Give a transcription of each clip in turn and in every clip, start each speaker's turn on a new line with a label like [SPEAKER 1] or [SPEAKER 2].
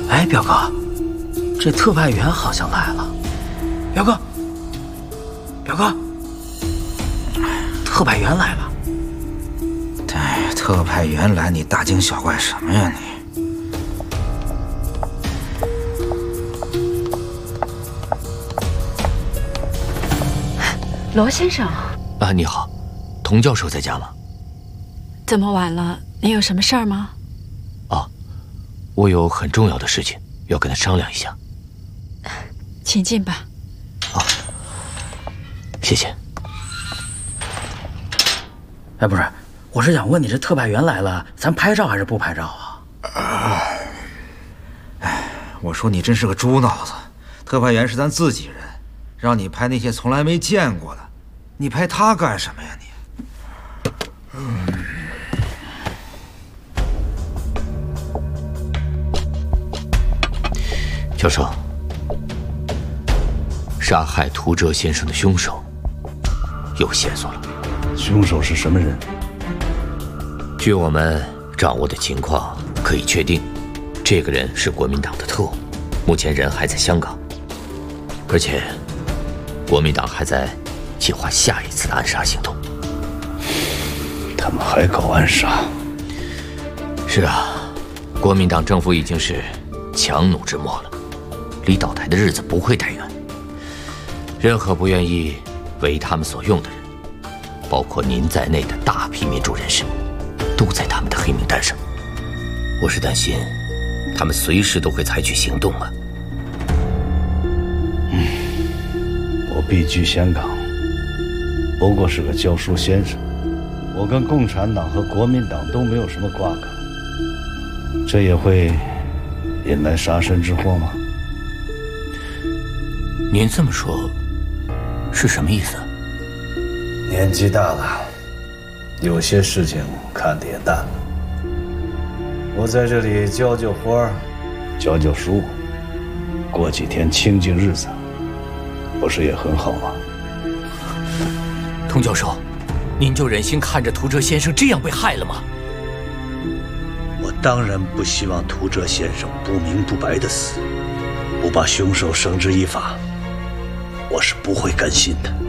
[SPEAKER 1] 哎，表哥，这特派员好像来了。表哥，表哥，特派员来了。
[SPEAKER 2] 哎，特派员来，你大惊小怪什么呀你？
[SPEAKER 3] 罗先生。
[SPEAKER 4] 啊，你好，童教授在家吗？
[SPEAKER 3] 这么晚了，你有什么事儿吗？
[SPEAKER 4] 啊，我有很重要的事情要跟他商量一下。
[SPEAKER 3] 请进吧。
[SPEAKER 4] 啊，谢谢。
[SPEAKER 1] 哎，不是，我是想问你，这特派员来了，咱拍照还是不拍照啊？
[SPEAKER 2] 哎，我说你真是个猪脑子，特派员是咱自己人，让你拍那些从来没见过的，你拍他干什么呀你？
[SPEAKER 4] 教授，杀害涂哲先生的凶手有线索了。
[SPEAKER 5] 凶手是什么人？
[SPEAKER 4] 据我们掌握的情况，可以确定，这个人是国民党的特务，目前人还在香港，而且国民党还在计划下一次的暗杀行动。
[SPEAKER 5] 他们还搞暗杀？
[SPEAKER 4] 是啊，国民党政府已经是强弩之末了，离倒台的日子不会太远。任何不愿意为他们所用的人，包括您在内的大批民主人士，都在他们的黑名单上。我是担心，他们随时都会采取行动啊。
[SPEAKER 5] 我避居香港，不过是个教书先生，我跟共产党和国民党都没有什么瓜葛，这也会引来杀身之祸吗？
[SPEAKER 4] 您这么说，是什么意思？
[SPEAKER 5] 年纪大了，有些事情看得也淡了。我在这里浇浇花，教教书，过几天清静日子，不是也很好吗？
[SPEAKER 4] 童教授，您就忍心看着涂哲先生这样被害了吗？
[SPEAKER 5] 我当然不希望涂哲先生不明不白的死，不把凶手绳之以法，我是不会甘心的。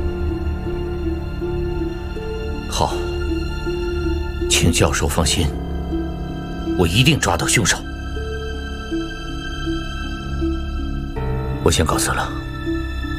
[SPEAKER 4] 好，请教授放心，我一定抓到凶手。我先告辞了。